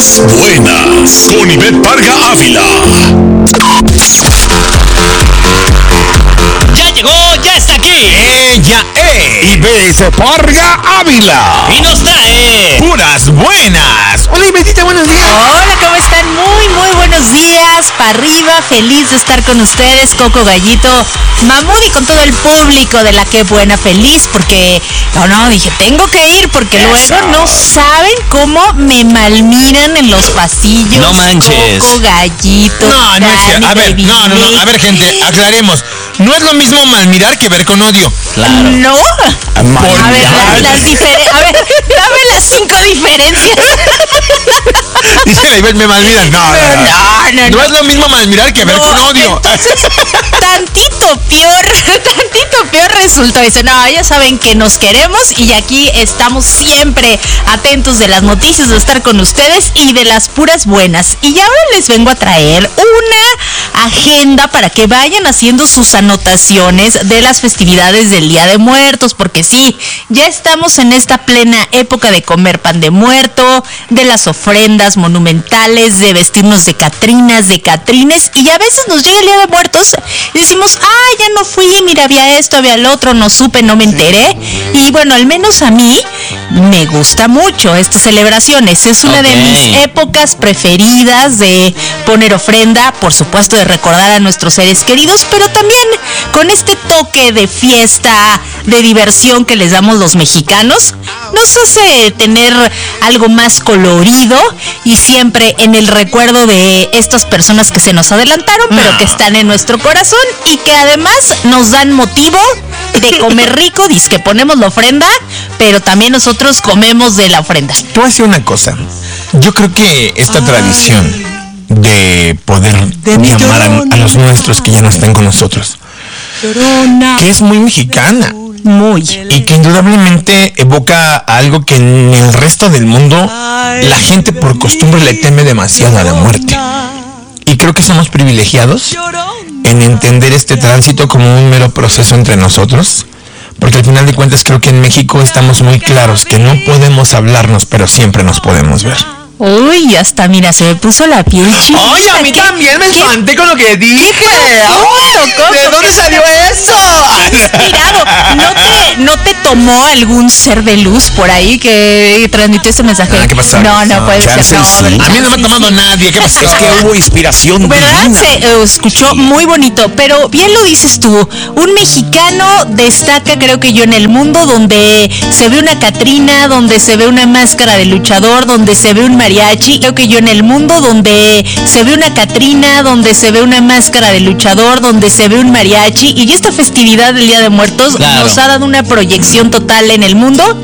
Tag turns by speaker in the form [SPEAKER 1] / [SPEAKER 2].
[SPEAKER 1] Puras buenas con Ivette Parga Ávila.
[SPEAKER 2] Ya llegó, ya está aquí.
[SPEAKER 3] Ella es
[SPEAKER 1] Ivette Parga Ávila.
[SPEAKER 2] Y nos trae
[SPEAKER 3] Puras Buenas. Hola, Ivetita, buenos días.
[SPEAKER 4] Hola, ¿cómo están? Muy buenos días. Para arriba, feliz de estar con ustedes, Coco Gallito, Mamud y con todo el público de La Qué Buena Feliz, porque, dije, tengo que ir, porque luego no saben cómo me malmiran en los pasillos.
[SPEAKER 2] No manches.
[SPEAKER 4] Coco Gallito.
[SPEAKER 3] No es cierto. A ver, a ver, gente, aclaremos. No es lo mismo malmirar que ver con odio.
[SPEAKER 2] Claro.
[SPEAKER 4] ¿No? A ver, dame las 5 diferencias.
[SPEAKER 3] Dice la Ivette, me malmiran. No es lo mismo malmirar que ver con odio.
[SPEAKER 4] Entonces, tantito peor resultó. Dice, ya saben que nos queremos y aquí estamos siempre atentos de las noticias, de estar con ustedes y de las puras buenas. Y ahora les vengo a traer una agenda para que vayan haciendo sus anotaciones de las festividades del Día de Muertos, porque sí, ya estamos en esta plena época de comer pan de muerto, de las ofrendas monumentales, de vestirnos de catrinas, de catrines, y a veces nos llega el Día de Muertos y decimos, ya no fui, mira, había esto, había lo otro, no supe, no me enteré. Y bueno, al menos a mí me gusta mucho estas celebraciones. Es una de mis épocas preferidas de poner ofrenda, por supuesto de recordar a nuestros seres queridos, pero también con este toque de fiesta, de diversión que les damos los mexicanos, nos hace tener algo más colorido y siempre en el recuerdo de estas personas que se nos adelantaron, pero que están en nuestro corazón y que además nos dan motivo de comer rico. Dice que ponemos la ofrenda, pero también nosotros comemos de la ofrenda.
[SPEAKER 3] Te voy a decir una cosa. Yo creo que esta tradición de poder llamar a los nuestros que ya no están con nosotros, que es muy mexicana. Y que indudablemente evoca algo que en el resto del mundo la gente por costumbre le teme demasiado a la muerte. Y creo que somos privilegiados en entender este tránsito como un mero proceso entre nosotros, porque al final de cuentas creo que en México estamos muy claros que no podemos hablarnos, pero siempre nos podemos ver.
[SPEAKER 4] Uy, hasta mira, se me puso la piel chinita.
[SPEAKER 3] Oye, a mí también me espanté con lo que dije. ¿De dónde salió eso?
[SPEAKER 4] Inspirado. ¿No te tomó algún ser de luz por ahí que transmitió este mensaje?
[SPEAKER 3] ¿Qué pasó?
[SPEAKER 4] No puede ser.
[SPEAKER 3] A mí no me ha tomado nadie. ¿Qué pasó?
[SPEAKER 1] Es que hubo inspiración
[SPEAKER 4] ¿verdad?
[SPEAKER 1] divina.
[SPEAKER 4] Se escuchó muy bonito, pero bien lo dices tú. Un mexicano destaca, creo que yo, en el mundo donde se ve una catrina, donde se ve una máscara de luchador, donde se ve un mariachi. Creo que yo en el mundo donde se ve una catrina, donde se ve una máscara de luchador, donde se ve un mariachi, y esta festividad del Día de Muertos nos ha dado una proyección total en el mundo.